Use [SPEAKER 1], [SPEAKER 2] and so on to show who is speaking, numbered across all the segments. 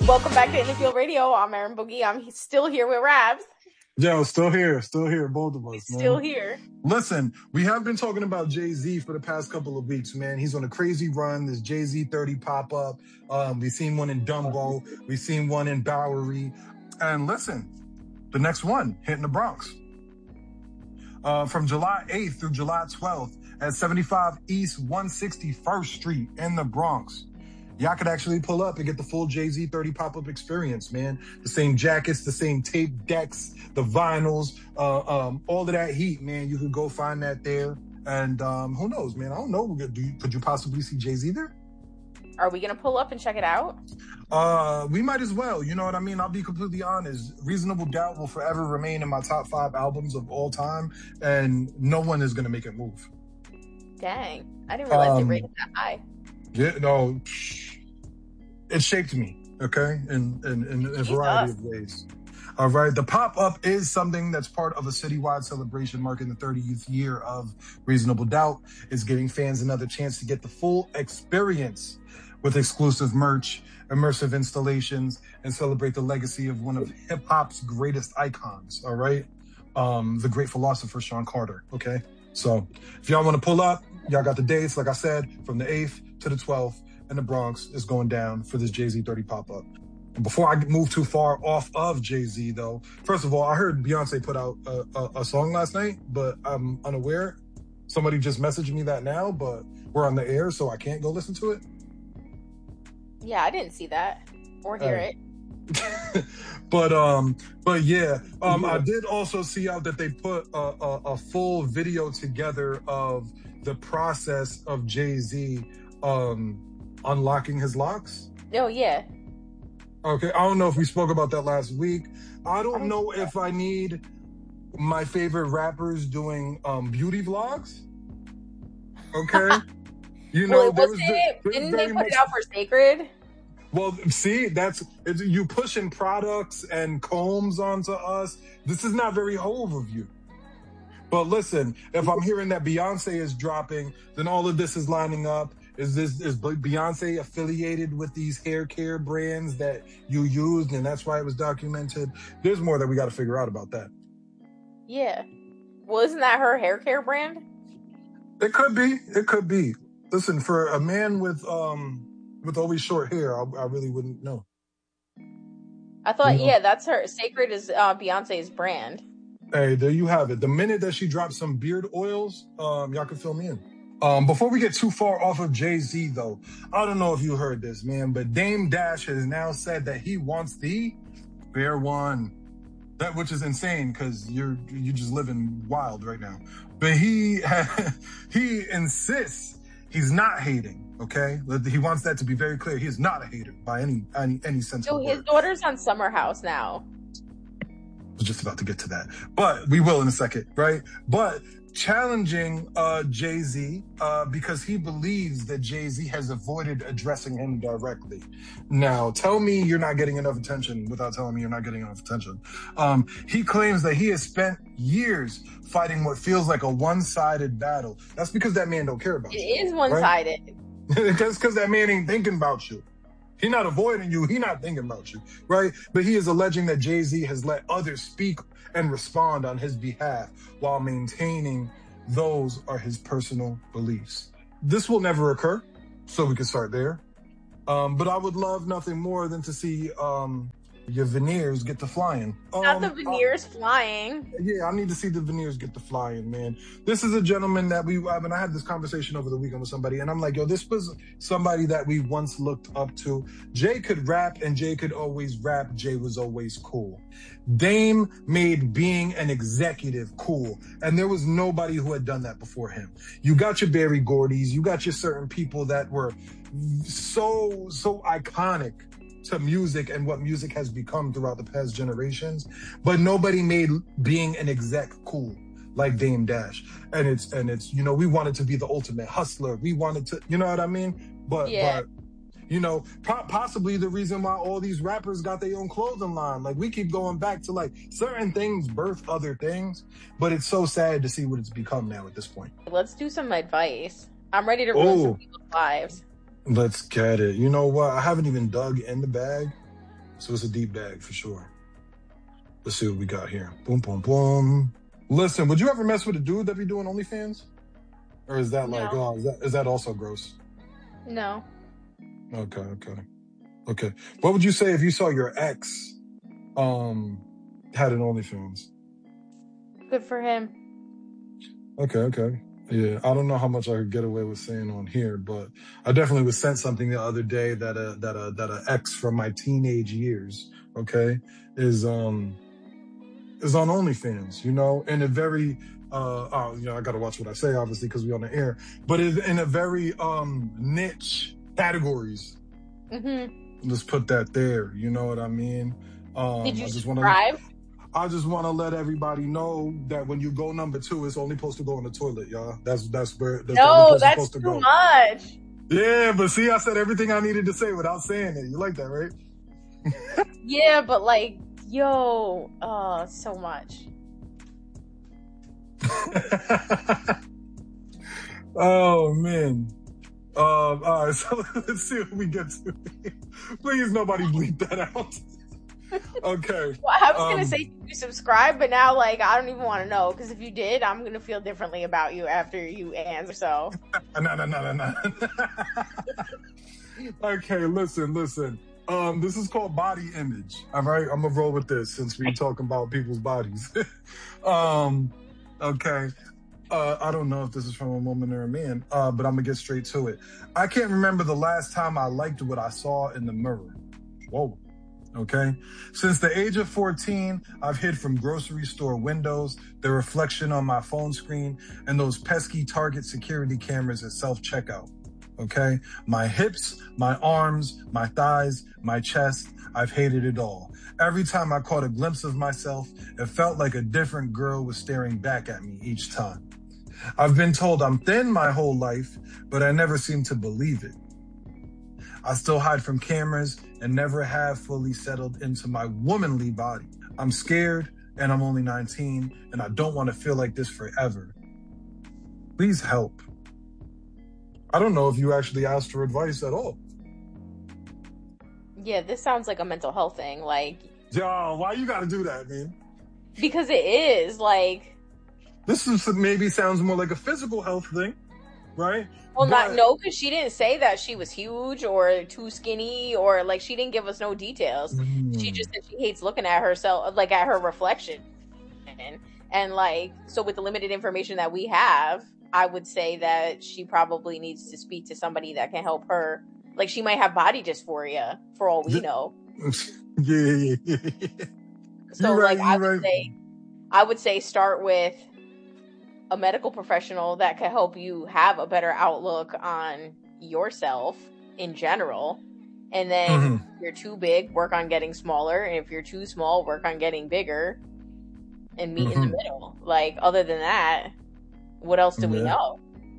[SPEAKER 1] Welcome back to In the Field Radio. I'm Erin Boogie. I'm still here with Rabs.
[SPEAKER 2] Yo, still here, both of us,
[SPEAKER 1] He's
[SPEAKER 2] man.
[SPEAKER 1] still here.
[SPEAKER 2] Listen, we have been talking about Jay-Z for the past couple of weeks, man. He's on a crazy run. This Jay-Z 30 pop-up. We've seen one in Dumbo. We've seen one in Bowery. And listen, the next one hit in the Bronx. From July 8th through July 12th at 75 East 161st Street in the Bronx. Y'all could actually pull up and get the full Jay-Z 30 pop-up experience, man. The same jackets, the same tape decks, the vinyls, all of that heat, man. You could go find that there. And who knows, man? I don't know. Could you possibly see Jay-Z there?
[SPEAKER 1] Are we going to pull up and check it out?
[SPEAKER 2] We might as well. You know what I mean? I'll be completely honest. Reasonable Doubt will forever remain in my top 5 albums of all time. And no one is going to make it move.
[SPEAKER 1] Dang. I didn't realize they rated that high.
[SPEAKER 2] Yeah, no, it shaped me, okay, in a variety of ways. All right, the pop-up is something that's part of a citywide celebration marking the 30th year of Reasonable Doubt. It's giving fans another chance to get the full experience with exclusive merch, immersive installations, and celebrate the legacy of one of hip-hop's greatest icons, all right? The great philosopher, Sean Carter, okay? So if y'all want to pull up, y'all got the dates, like I said, from the 8th to the 12th, and the Bronx is going down for this Jay-Z 30 pop-up. And before I move too far off of Jay-Z, though, first of all, I heard Beyonce put out a song last night, but I'm unaware. Somebody just messaged me that now, but we're on the air, so I can't go listen to it.
[SPEAKER 1] Yeah, I didn't see that or hear it.
[SPEAKER 2] But yeah, I did also see out that they put a full video together of the process of Jay-Z unlocking his locks.
[SPEAKER 1] Oh, yeah.
[SPEAKER 2] Okay, I don't know if we spoke about that last week. I don't know if I need my favorite rappers doing beauty vlogs. Okay, you know,
[SPEAKER 1] didn't they put it out for Sacred?
[SPEAKER 2] Well, see, it's you pushing products and combs onto us. This is not very Hove of you. But listen, if I'm hearing that Beyonce is dropping, then all of this is lining up. Is Beyonce affiliated with these hair care brands that you used, and that's why it was documented? There's more that we got to figure out about that.
[SPEAKER 1] Yeah. Well, isn't that her hair care brand?
[SPEAKER 2] It could be. It could be. Listen, for a man with always short hair, I really wouldn't know.
[SPEAKER 1] I thought, yeah, that's her. Sacred is Beyonce's brand.
[SPEAKER 2] Hey, there you have it. The minute that she drops some beard oils, y'all can fill me in. Before we get too far off of Jay-Z, though, I don't know if you heard this, man, but Dame Dash has now said that he wants the Fair One. That, which is insane, because you're just living wild right now. But he insists he's not hating, okay? He wants that to be very clear. He is not a hater by any sense of the word.
[SPEAKER 1] So his daughter's on Summer House now.
[SPEAKER 2] I was just about to get to that, but we will in a second, right? But challenging Jay-Z because he believes that Jay-Z has avoided addressing him directly. Now, tell me you're not getting enough attention without telling me you're not getting enough attention. He claims that he has spent years fighting what feels like a one-sided battle. That's because that man don't care about you.
[SPEAKER 1] It is one-sided.
[SPEAKER 2] Right? That's because that man ain't thinking about you. He's not avoiding you. He's not thinking about you, right? But he is alleging that Jay-Z has let others speak and respond on his behalf while maintaining those are his personal beliefs. This will never occur, so we can start there. But I would love nothing more than to see your veneers get to flying.
[SPEAKER 1] Not the veneers flying.
[SPEAKER 2] Yeah, I need to see the veneers get to flying, man. This is a gentleman that I had this conversation over the weekend with somebody, and I'm like, yo, this was somebody that we once looked up to. Jay could rap, and Jay could always rap. Jay was always cool. Dame made being an executive cool, and there was nobody who had done that before him. You got your Berry Gordy's, you got your certain people that were so iconic to music and what music has become throughout the past generations, but nobody made being an exec cool like Dame Dash. And it's you know, we wanted to be the ultimate hustler. We wanted to, you know what I mean? But you know, possibly the reason why all these rappers got their own clothing line. Like, we keep going back to, like, certain things birth other things, but it's so sad to see what it's become now at this point.
[SPEAKER 1] Let's do some advice. I'm ready to ruin some people's lives.
[SPEAKER 2] Let's get it. You know what? I haven't even dug in the bag, So it's a deep bag for sure. Let's see what we got here. Boom, boom, boom. Listen, would you ever mess with a dude that be doing OnlyFans? Or is that like,
[SPEAKER 1] No.
[SPEAKER 2] is that also gross?
[SPEAKER 1] No.
[SPEAKER 2] Okay. What would you say if you saw your ex had an OnlyFans?
[SPEAKER 1] Good for him.
[SPEAKER 2] Okay. Yeah, I don't know how much I could get away with saying on here, but I definitely was sent something the other day that a ex from my teenage years, okay, is on OnlyFans, in a very I gotta watch what I say, obviously, because we're on the air, but in a very niche categories.
[SPEAKER 1] Mm-hmm.
[SPEAKER 2] Let's put that there. You know what I mean?
[SPEAKER 1] Did you subscribe?
[SPEAKER 2] I just want to let everybody know that when you go number 2, it's only supposed to go in the toilet, y'all. That's where the only place it's supposed to go.
[SPEAKER 1] No, that's too much.
[SPEAKER 2] Yeah, but see, I said everything I needed to say without saying it. You like that, right?
[SPEAKER 1] Yeah, but like, so much.
[SPEAKER 2] Oh man. All right, so let's see what we get to. Please, nobody bleep that out. Okay.
[SPEAKER 1] Well, I was gonna say you subscribe, but now like I don't even want to know, because if you did, I'm gonna feel differently about you after you answer. So.
[SPEAKER 2] No. Okay, listen. This is called body image. All right, I'm gonna roll with this since we're talking about people's bodies. Okay. I don't know if this is from a woman or a man, but I'm gonna get straight to it. I can't remember the last time I liked what I saw in the mirror. Whoa. Okay. Since the age of 14, I've hid from grocery store windows, the reflection on my phone screen, and those pesky Target security cameras at self-checkout. Okay. My hips, my arms, my thighs, my chest, I've hated it all. Every time I caught a glimpse of myself, it felt like a different girl was staring back at me each time. I've been told I'm thin my whole life, but I never seem to believe it. I still hide from cameras and never have fully settled into my womanly body. I'm scared and I'm only 19 and I don't want to feel like this forever. Please help. I don't know if you actually asked for advice at all.
[SPEAKER 1] Yeah, this sounds like a mental health thing. Like,
[SPEAKER 2] yo, why you gotta do that, man?
[SPEAKER 1] Because it is like.
[SPEAKER 2] This is maybe sounds more like a physical health thing, right?
[SPEAKER 1] Well, because she didn't say that she was huge or too skinny, or like she didn't give us no details. She just said she hates looking at herself, like at her reflection. And like, so with the limited information that we have, I would say that she probably needs to speak to somebody that can help her. Like, she might have body dysphoria for all we know.
[SPEAKER 2] Yeah.
[SPEAKER 1] So like, I would say start with a medical professional that could help you have a better outlook on yourself in general. And then if you're too big, work on getting smaller. And if you're too small, work on getting bigger and meet in the middle. Like, other than that, what else do we know?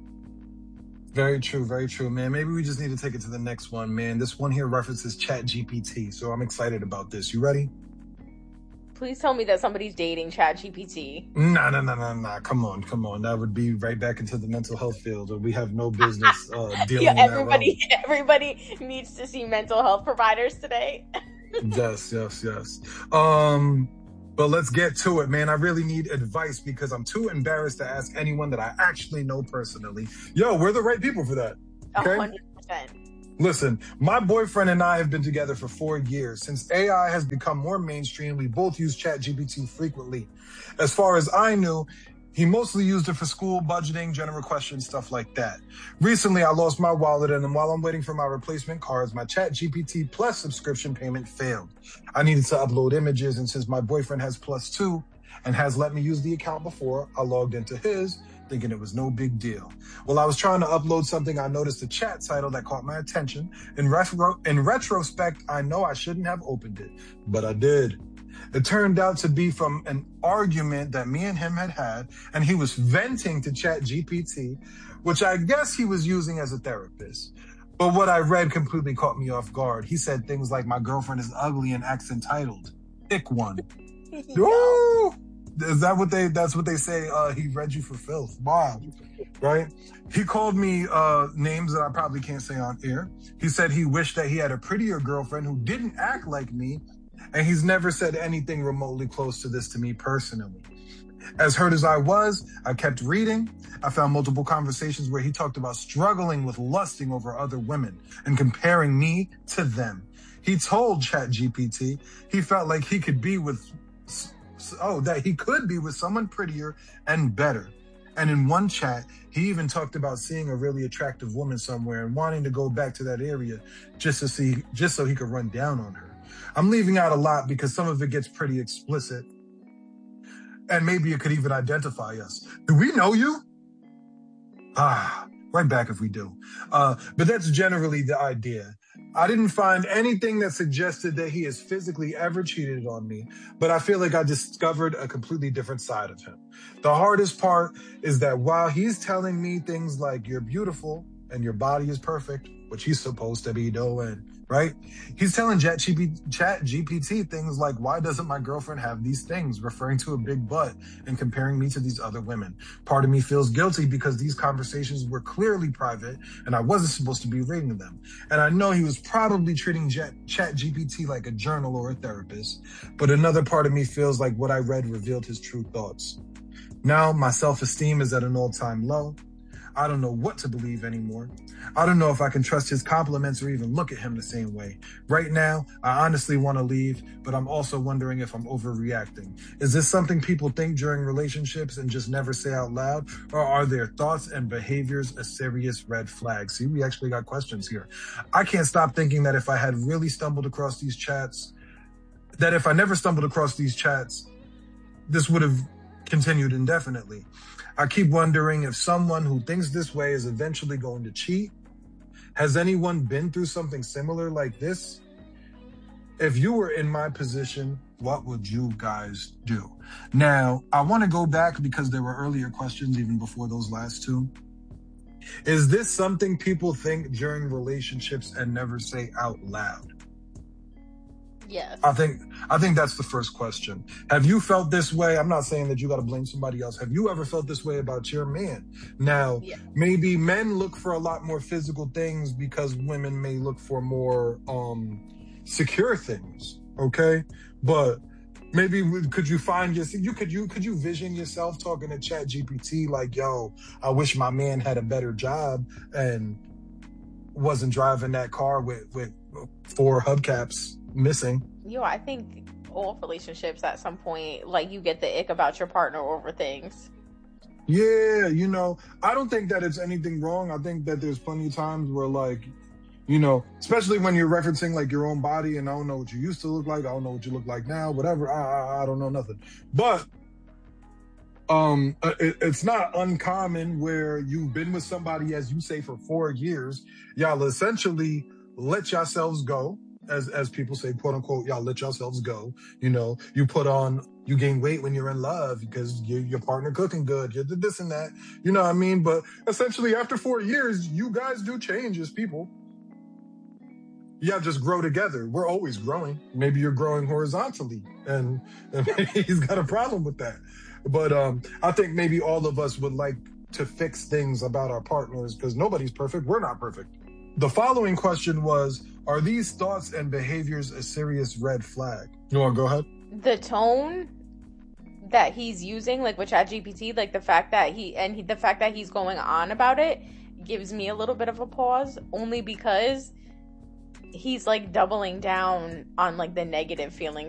[SPEAKER 2] Very true, man. Maybe we just need to take it to the next one, man. This one here references ChatGPT, so I'm excited about this. You ready?
[SPEAKER 1] Please tell me that somebody's dating ChatGPT.
[SPEAKER 2] Nah. Come on. That would be right back into the mental health field, and we have no business dealing in that realm.
[SPEAKER 1] Everybody needs to see mental health providers today.
[SPEAKER 2] Yes. But let's get to it, man. I really need advice because I'm too embarrassed to ask anyone that I actually know personally. Yo, we're the right people for that. Okay?
[SPEAKER 1] 100%.
[SPEAKER 2] Listen, my boyfriend and I have been together for 4 years. Since AI has become more mainstream, we both use ChatGPT frequently. As far as I knew, he mostly used it for school, budgeting, general questions, stuff like that. Recently, I lost my wallet, and while I'm waiting for my replacement cards, my ChatGPT Plus subscription payment failed. I needed to upload images, and since my boyfriend has Plus 2 and has let me use the account before, I logged into his, thinking it was no big deal. While I was trying to upload something, I noticed a chat title that caught my attention. In retrospect, I know I shouldn't have opened it, but I did. It turned out to be from an argument that me and him had, and he was venting to ChatGPT, which I guess he was using as a therapist. But what I read completely caught me off guard. He said things like, "My girlfriend is ugly and acts entitled. Pick one." Ooh! Is that that's what they say? He read you for filth. Wow. right? He called me names that I probably can't say on air. He said he wished that he had a prettier girlfriend who didn't act like me, and he's never said anything remotely close to this to me personally. As hurt as I was, I kept reading. I found multiple conversations where he talked about struggling with lusting over other women and comparing me to them. He told ChatGPT he felt like he could be with someone prettier and better. And in one chat, he even talked about seeing a really attractive woman somewhere and wanting to go back to that area just so he could run down on her. I'm leaving out a lot because some of it gets pretty explicit. And maybe it could even identify us. Do we know you? Right back if we do. But that's generally the idea. I didn't find anything that suggested that he has physically ever cheated on me, but I feel like I discovered a completely different side of him. The hardest part is that while he's telling me things like you're beautiful and your body is perfect, which he's supposed to be doing, right? He's telling ChatGPT things like, why doesn't my girlfriend have these things, referring to a big butt and comparing me to these other women. Part of me feels guilty because these conversations were clearly private and I wasn't supposed to be reading them. And I know he was probably treating ChatGPT like a journal or a therapist, but another part of me feels like what I read revealed his true thoughts. Now my self-esteem is at an all-time low. I don't know what to believe anymore. I don't know if I can trust his compliments or even look at him the same way. Right now, I honestly want to leave, but I'm also wondering if I'm overreacting. Is this something people think during relationships and just never say out loud? Or are their thoughts and behaviors a serious red flag? See, we actually got questions here. I can't stop thinking that if I had really stumbled across these chats, that if I never stumbled across these chats, this would have continued indefinitely. I keep wondering if someone who thinks this way is eventually going to cheat. Has anyone been through something similar like this? If you were in my position, what would you guys do? Now, I want to go back because there were earlier questions even before those last two. Is this something people think during relationships and never say out loud?
[SPEAKER 1] Yes.
[SPEAKER 2] I think that's the first question. Have you felt this way? I'm not saying that you got to blame somebody else. Have you ever felt this way about your man? Now, maybe men look for a lot more physical things because women may look for more secure things. Okay, but maybe could you vision yourself talking to ChatGPT like, "Yo, I wish my man had a better job and wasn't driving that car with 4 hubcaps missing."
[SPEAKER 1] I think all relationships at some point, like, you get the ick about your partner over things.
[SPEAKER 2] Yeah, I don't think that it's anything wrong. I think that there's plenty of times where, like, especially when you're referencing like your own body and I don't know what you used to look like, I don't know what you look like now, whatever, I don't know nothing. But it's not uncommon where you've been with somebody, as you say, for 4 years. Y'all essentially let yourselves go. As people say, quote unquote, y'all let yourselves go. You gain weight when you're in love because your partner cooking good, you did this and that, you know what I mean? But essentially after 4 years, you guys do change as people. Yeah, just grow together. We're always growing. Maybe you're growing horizontally and maybe he's got a problem with that. But I think maybe all of us would like to fix things about our partners because nobody's perfect. We're not perfect. The following question was, are these thoughts and behaviors a serious red flag? You want to go ahead?
[SPEAKER 1] The tone that he's using, like with ChatGPT, like the fact that he's going on about it gives me a little bit of a pause, only because he's like doubling down on like the negative feelings